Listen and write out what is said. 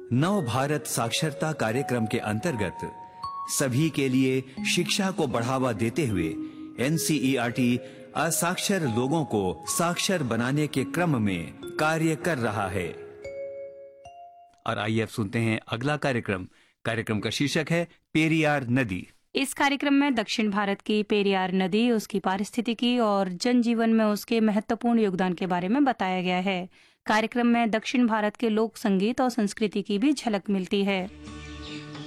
नव भारत साक्षरता कार्यक्रम के अंतर्गत सभी के लिए शिक्षा को बढ़ावा देते हुए एनसीईआरटी असाक्षर लोगों को साक्षर बनाने के क्रम में कार्य कर रहा है। और आइए अब सुनते हैं अगला कार्यक्रम का शीर्षक है पेरियार नदी। इस कार्यक्रम में दक्षिण भारत की पेरियार नदी, उसकी पारिस्थितिकी और जनजीवन में उसके महत्वपूर्ण योगदान के बारे में बताया गया है। कार्यक्रम में दक्षिण भारत के लोक संगीत और संस्कृति की भी झलक मिलती है।